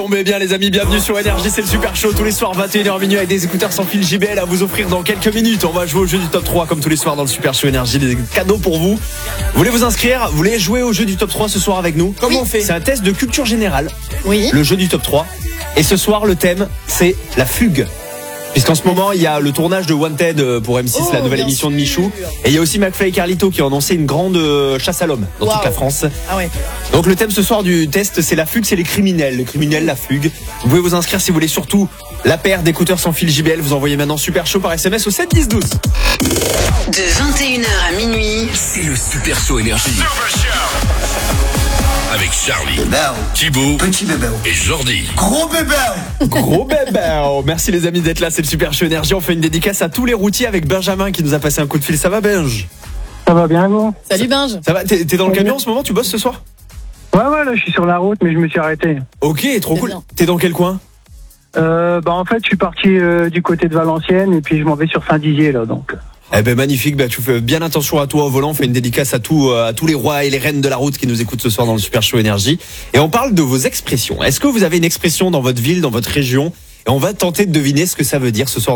Tombez bien les amis, bienvenue sur Énergie, c'est le super show tous les soirs 21h minuit avec des écouteurs sans fil JBL à vous offrir dans quelques minutes. On va jouer au jeu du top 3 comme tous les soirs dans le super show Énergie, des cadeaux pour vous. Vous voulez vous inscrire, vous voulez jouer au jeu du top 3 ce soir avec nous? Comment on fait? C'est un test de culture générale. Oui. Le jeu du top 3. Et ce soir le thème c'est la fugue. Puisqu'en ce moment il y a le tournage de Wanted pour M6, la nouvelle émission de Michou. Et il y a aussi McFly et Carlito qui ont annoncé une grande chasse à l'homme dans toute la France. Ah ouais. Donc le thème ce soir du test c'est la fugue, c'est les criminels, la fugue. Vous pouvez vous inscrire si vous voulez, surtout la paire d'écouteurs sans fil JBL. Vous envoyez maintenant super chaud par SMS au 7 10 12. De 21h à minuit, C'est le Super Show Énergie. Avec Charlie, Thibaut, Petit bébé. et Jordi. Gros bébé. Gros bébé. Merci les amis d'être là, c'est le super show Énergie. On fait une dédicace à tous les routiers avec Benjamin qui nous a passé un coup de fil. Ça va Benj? Ça va bien, vous? Salut Binge. Ça va? T'es dans le camion en ce moment? Tu bosses ce soir? Ouais, là, je suis sur la route, mais je me suis arrêté. Ok, trop C'est cool. bien. T'es dans quel coin? En fait, je suis parti du côté de Valenciennes, et puis je m'en vais sur Saint-Dizier, là, donc. Eh ben magnifique, tu fais bien attention à toi au volant. On fait une dédicace à tous les rois et les reines de la route qui nous écoutent ce soir dans le super show Énergie. Et on parle de vos expressions. Est-ce que vous avez une expression dans votre ville, dans votre région? Et on va tenter de deviner ce que ça veut dire ce soir.